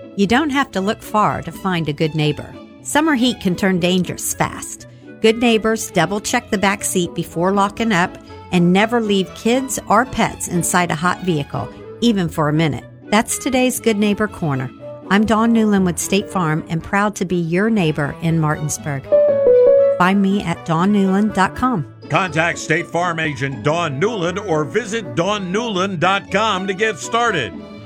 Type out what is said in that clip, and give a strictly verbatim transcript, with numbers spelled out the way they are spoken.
You don't have to look far to find a good neighbor. Summer heat can turn dangerous fast. Good neighbors double-check the back seat before locking up and never leave kids or pets inside a hot vehicle, even for a minute. That's today's Good Neighbor Corner. I'm Dawn Newland with State Farm and proud to be your neighbor in Martinsburg. Find me at dawn newland dot com. Contact State Farm agent Dawn Newland or visit dawn newland dot com to get started.